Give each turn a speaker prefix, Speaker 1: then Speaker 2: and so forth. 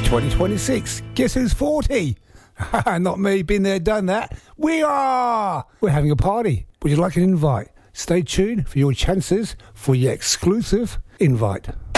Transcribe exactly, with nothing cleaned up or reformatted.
Speaker 1: twenty twenty-six. Guess who's forty? Not me, been there, done that. We are! We're having a party. Would you like an invite? Stay tuned for your chances for your exclusive invite.